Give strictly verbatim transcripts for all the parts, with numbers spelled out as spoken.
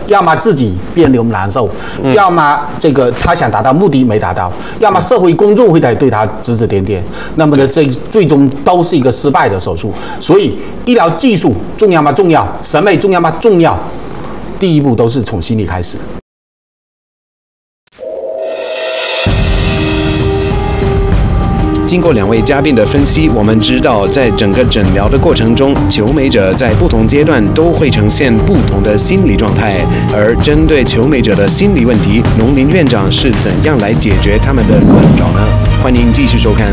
要么自己别扭难受，嗯、要么这个他想达到目的没达到，要么社会公众会来对他指指点点，那么呢，这最终都是一个失败的手术。所以，医疗技术重要吗？重要。审美重要吗？重要。第一步都是从心理开始。 经过两位嘉宾的分析，我们知道，在整个诊疗的过程中，求美者在不同阶段都会呈现不同的心理状态。而针对求美者的心理问题，农林院长是怎样来解决他们的困扰呢？欢迎继续收看。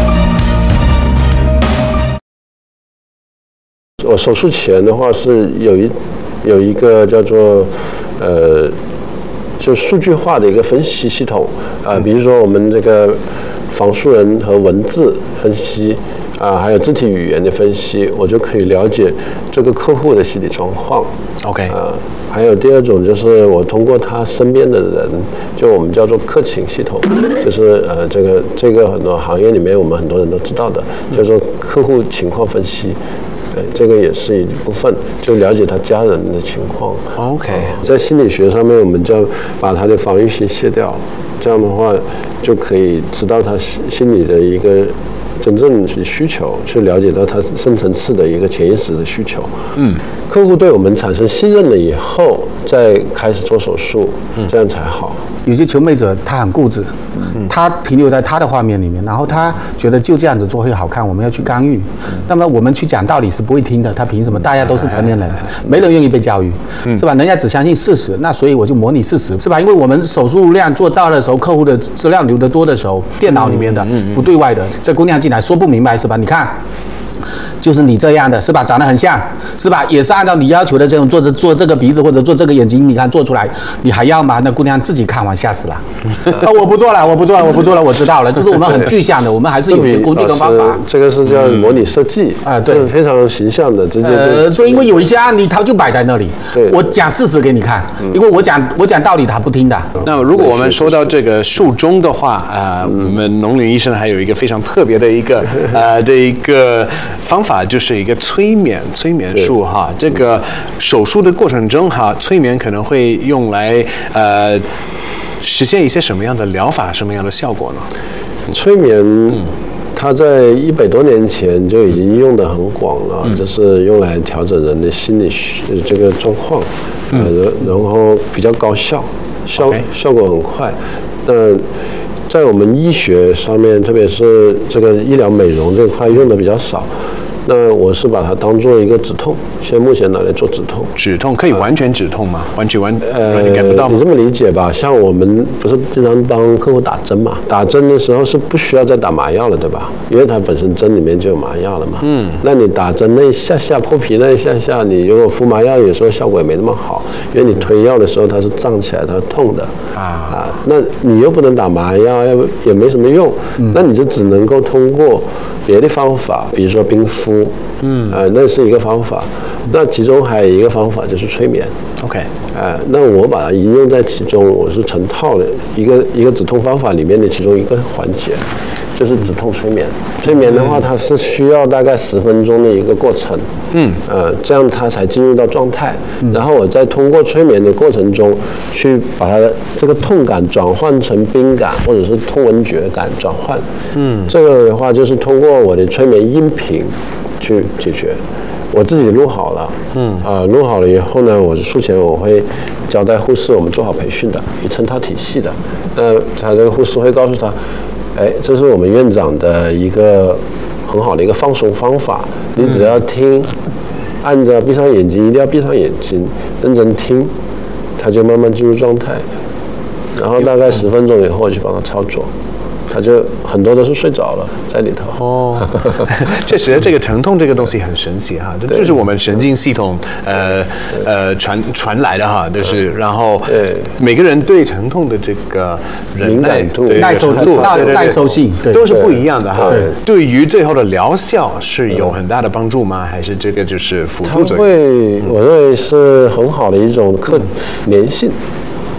我手术前的话是有一有一个叫做呃，就数据化的一个分析系统啊、呃，比如说我们这个。仿素人和文字分析啊，还有肢体语言的分析，我就可以了解这个客户的心理状况。 OK 啊，还有第二种就是我通过他身边的人，就我们叫做客情系统，就是呃这个这个很多行业里面我们很多人都知道的，叫做客户情况分析。对，这个也是一部分，就了解他家人的情况。 OK，、 呃、在心理学上面，我们就把他的防御心卸掉，这样的话就可以知道他心理的一个真正的需求，去了解到他深层次的一个潜意识的需求。嗯，客户对我们产生信任了以后，再开始做手术，嗯、这样才好。 有些求美者他很固执，嗯、他停留在他的画面里面，然后他觉得就这样子做会好看，我们要去干预。嗯、那么我们去讲道理是不会听的，他凭什么？大家都是成年人，没人愿意被教育，嗯、是吧？人家只相信事实，那所以我就模拟事实，是吧？因为我们手术量做到的时候，客户的资料留得多的时候，电脑里面的、嗯嗯、不对外的，这姑娘进来说不明白，是吧？你看。就是你这样的，是吧？长得很像，是吧？也是按照你要求的这种做这做这个鼻子或者做这个眼睛，你看做出来，你还要吗？那姑娘自己看完吓死了。啊，我不做了，我不做了，我不做了，我知道了。就是我们很具象的，我们还是有些工具跟方法。 这个是叫模拟设计啊，对，非常形象的，直接呃，对，因为有一些案例它就摆在那里，对，我讲事实给你看，因为我讲我讲道理他不听的。 那如果我们说到这个术中的话啊，我们农林医生还有一个非常特别的一个呃的一个方法。就是一个催眠催眠术哈，这个手术的过程中哈，催眠可能会用来呃实现一些什么样的疗法，什么样的效果呢？ 催眠，嗯、它在一百多年前就已经用得很广了，嗯、就是用来调整人的心理这个状况，嗯、呃，然后比较高效，效 okay. 效果很快。那在我们医学上面，特别是这个医疗美容这块用的比较少。那我是把它当做一个止痛，现在目前拿来做止痛。 止痛可以完全止痛吗？啊、完全完呃， 完全改不到吗？ 你这么理解吧，像我们不是经常帮客户打针嘛？打针的时候是不需要再打麻药了，对吧？因为它本身针里面就有麻药了嘛。嗯。那你打针那一下下破皮那一下下，你如果敷麻药，有时候效果也没那么好，因为你推药的时候它是胀起来，它是痛的。啊啊，那你又不能打麻药，也也没什么用。嗯。那你就只能够通过别的方法，比如说冰敷。嗯，呃，那是一个方法。那其中还有一个方法就是催眠。 OK， 呃，那我把它应用在其中，我是成套的一个一个止痛方法里面的其中一个环节，就是止痛催眠。催眠的话，它是需要大概十分钟的一个过程。嗯，呃，这样它才进入到状态。嗯、然后我再通过催眠的过程中，去把它这个痛感转换成冰感或者是痛闻觉感转换。嗯，这个的话就是通过我的催眠音频去解决。我自己录好了，嗯，啊、呃，录好了以后呢，我术前我会交代护士，我们做好培训的，有成套体系的。那他这个护士会告诉他，哎，这是我们院长的一个很好的一个放松方法，你只要听，按着闭上眼睛，一定要闭上眼睛，认真听，他就慢慢进入状态。然后大概十分钟以后，我去帮他操作。他就很多都是睡着了在里头。哦， 确实，这个疼痛这个东西很神奇哈，这就是我们神经系统呃呃传传来的哈，就是然后每个人对疼痛的这个忍耐度、 耐受度、耐受性都是不一样的哈。对于最后的疗效是有很大的帮助吗？还是这个就是辅助作用？ 会，我认为是很好的一种可粘性。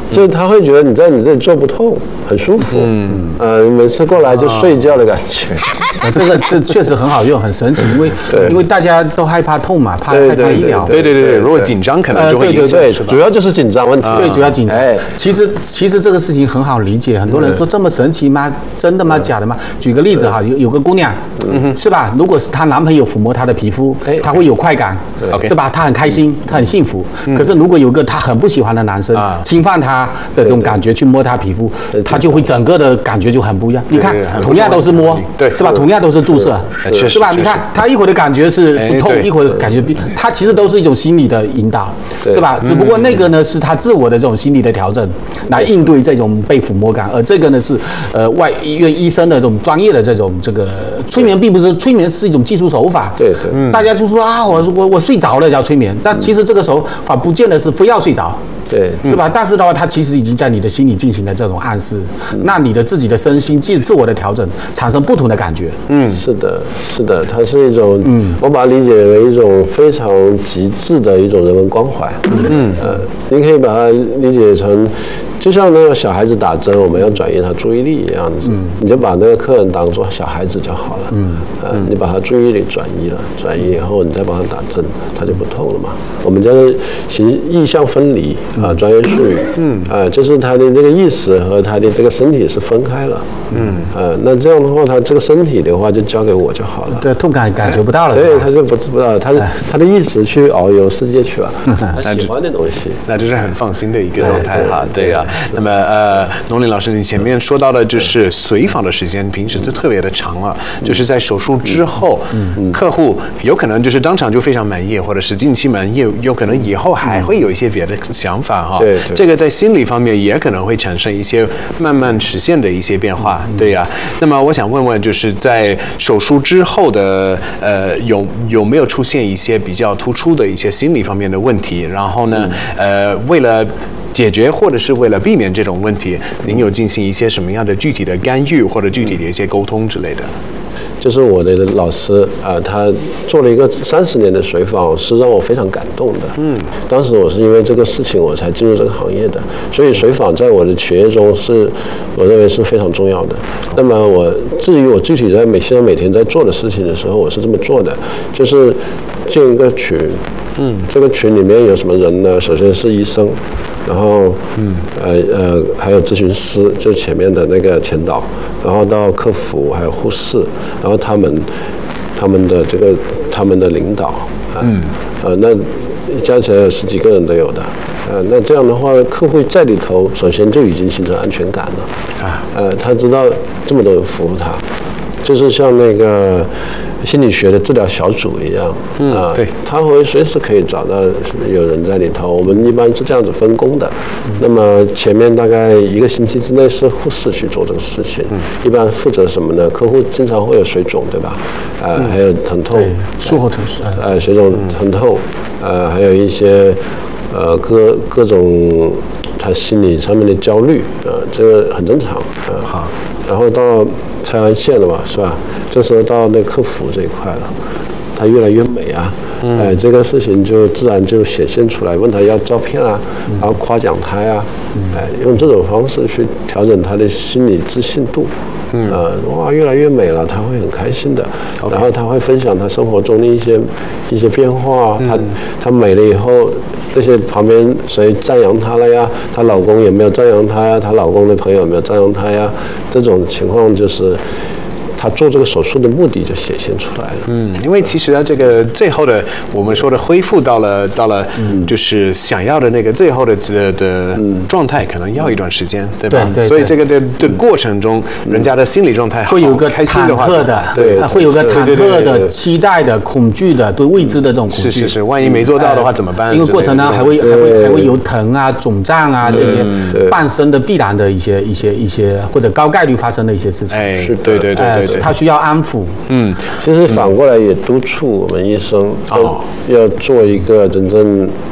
就是他会觉得你在你这里做不痛，很舒服。嗯，呃，每次过来就睡觉的感觉。 呃，这个这确实很好用，很神奇，因为因为大家都害怕痛嘛，怕害怕医疗。 对对对对，如果紧张可能就会影响， 对，主要就是紧张问题。 对，主要紧张。哎，其实其实这个事情很好理解，很多人说这么神奇吗？真的吗？假的吗？举个例子哈，有有个姑娘，是吧？如果是她男朋友抚摸她的皮肤，她会有快感，是吧？她很开心，她很幸福。可是如果有个她很不喜欢的男生侵犯她的这种感觉去摸她皮肤，她就会整个的感觉就很不一样。你看，同样都是摸，对，是吧？同样都是注射，是吧？你看，她一会儿的感觉是不痛，一会儿感觉她其实都是一种心理的引导，是吧？只不过那个呢是她自我的这种心理的调整，来应对这种被抚摸感，而这个呢是呃外医院医生的这种专业的这种这个催眠，并不是催眠是一种技术手法。 对对， 大家就说啊，我我我睡着了叫催眠，但其实这个手法不见得是非要睡着。 对， 是吧？但是的话，它其实已经在你的心里进行了这种暗示，那你的自己的身心自自我的调整，产生不同的感觉。 嗯，是的，是的，它是一种，嗯，我把它理解为一种非常极致的一种人文关怀。嗯，呃，你可以把它理解成，就像那个小孩子打针，我们要转移他注意力一样子，你就把那个客人当作小孩子就好了。嗯，呃，你把他注意力转移了，转移以后，你再帮他打针，他就不痛了嘛。我们叫做形意象分离。啊，专业术语，嗯，啊，就是他的这个意识和他的这个身体是分开了，嗯，呃，那这样的话，他这个身体的话就交给我就好了， 对，痛感感觉不到了， 对，他就不不知道，他是他的意识去遨游世界去了，他喜欢的东西， 那就是很放心的一个状态哈，对呀。那么呃，农林老师，你前面说到的就是随访的时间，平时就特别的长了，就是在手术之后，客户有可能就是当场就非常满意，或者是近期满意，有可能以后还会有一些别的想法。哈， 对， 这个在心理方面也可能会产生一些慢慢实现的一些变化，对呀。那么我想问问，就是在手术之后的呃，有有没有出现一些比较突出的一些心理方面的问题？然后呢，呃，为了解决或者是为了避免这种问题，您有进行一些什么样的具体的干预或者具体的一些沟通之类的？ 就是我的老师啊、呃，他做了一个三十年的随访，是让我非常感动的。嗯，当时我是因为这个事情我才进入这个行业的，所以随访在我的企业中是，我认为是非常重要的。那么我至于我具体在每现在每天在做的事情的时候，我是这么做的，就是建一个群。嗯，这个群里面有什么人呢？首先是医生。然后，嗯，呃呃，还有咨询师，就是前面的那个前导，然后到客服，还有护士，然后他们，他们的这个他们的领导，啊、嗯，呃，那加起来有十几个人都有的，呃，那这样的话，客户在里头，首先就已经形成安全感了，啊，呃，他知道这么多人服务他，就是像那个心理学的治疗小组一样， 嗯， 啊， 对， 他会随时可以找到有人在里头。我们一般是这样子分工的。嗯、那么前面大概一个星期之内是护士去做这个事情，嗯、一般负责什么呢？客户经常会有水肿，对吧？呃，嗯、还有疼痛， 术后疼痛， 呃，水肿、疼痛，呃，还有一些呃各各种他心理上面的焦虑，呃，这个很正常，呃，好。然后到拆完线了嘛，是吧？这时候到那客服这一块了，他越来越美啊，嗯、哎，这个事情就自然就显现出来。问他要照片啊，嗯、然后夸奖他呀、啊，嗯、哎，用这种方式去调整他的心理自信度。嗯，呃，哇，越来越美了，他会很开心的。Okay. 然后他会分享他生活中的一些一些变化。嗯、他他美了以后，这些旁边谁赞扬她了呀？她老公有没有赞扬她呀？她老公的朋友有没有赞扬她呀？这种情况就是。他做这个手术的目的就显现出来了。 嗯，因为其实呢，这个最后的我们说的恢复到了到了，就是想要的那个最后的的的状态，可能要一段时间，对吧？ 对对。 所以这个的的过程中，人家的心理状态会有个开心的话， 忐忑的，对，会有个忐忑的、期待的、恐惧的、对未知的这种恐惧。 是是是，万一没做到的话怎么办？ 因为过程呢，还会还会还会有疼啊、肿胀啊这些伴生的必然的一些一些一些或者高概率发生的一些事情。 哎，是，对对对对。 他需要安抚， 嗯， 其实反过来也督促我们医生要要做一个真正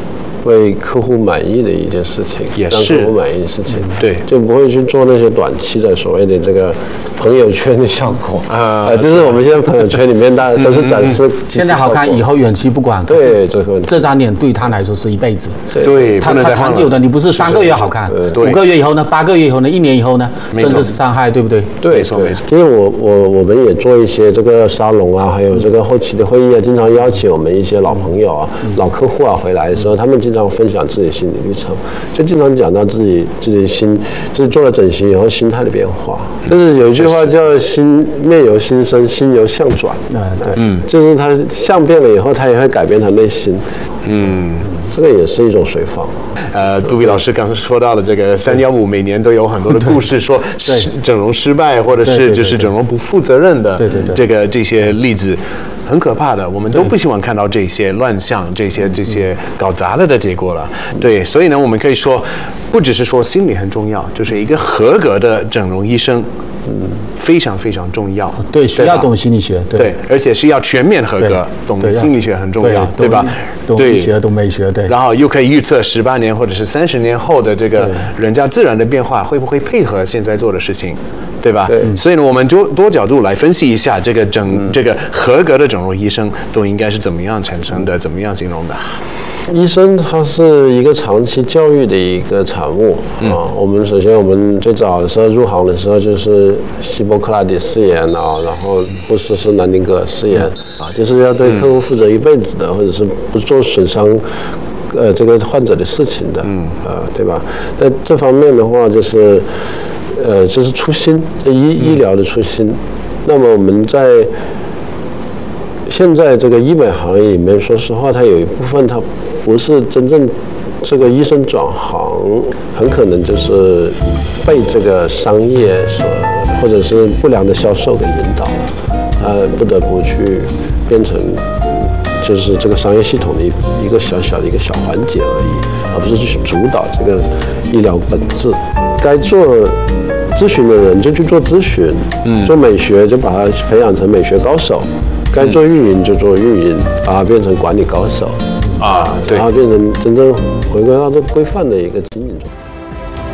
为客户满意的一件事情， 也是让客户满意的事情， 对， 就不会去做那些短期的所谓的这个朋友圈的效果啊，呃，就是我们现在朋友圈里面大家都是展示现在好看，以后远期不管， 对这个这张脸对他来说是一辈子， 对， 他他长久的，你不是三个月好看，五个月以后呢，八个月以后呢，一年以后呢，甚至是伤害，对不对？ 对， 没错没错。 因为我我我们也做一些这个沙龙啊，还有这个后期的会议啊，经常邀请我们一些老朋友啊、老客户啊回来的时候，他们经常分享自己心理历程，就经常讲到自己自己心，就是做了整形以后心态的变化。就是有一句话叫“心面由心生，心由相转”。 嗯，对， 嗯，就是他相变了以后，他也会改变他内心。嗯。这个也是一种随访。 呃，杜比老师刚刚说到的这个三幺五，每年都有很多的故事，说整容失败，或者是就是整容不负责任的， 对对对， 这个这些例子很可怕的，我们都不希望看到这些乱象、这些这些搞砸了的结果了。对，所以呢，我们可以说，不只是说心理很重要，就是一个合格的整容医生。嗯，非常非常重要。 对，需要懂心理学。 对，而且是要全面合格，懂心理学很重要，对吧？ 懂医学，懂美学，对。 然后又可以预测十八年或者是三十年后的这个人家自然的变化会不会配合现在做的事情，对吧？对。所以呢，我们就多角度来分析一下这个整这个合格的整容医生都应该是怎么样产生的，怎么样形容的。 医生他是一个长期教育的一个产物啊。我们首先我们最早的时候入行的时候就是希波克拉底誓言啊，然后不实施南丁格尔誓言啊，就是要对客户负责一辈子的，或者是不做损伤呃这个患者的事情的，嗯呃对吧？在这方面的话，就是呃就是初心，医医疗的初心。那么我们在现在这个医美行业里面，说实话，它有一部分它不是真正这个医生转行，很可能就是被这个商业所或者是不良的销售给引导了，呃，不得不去变成就是这个商业系统的一一个小小的一个小环节而已，而不是去主导这个医疗本质。该做咨询的人就去做咨询，嗯，做美学就把它培养成美学高手。该做运营就做运营，把它变成管理高手， 啊，对， 然后变成真正回归到这规范的一个经营中。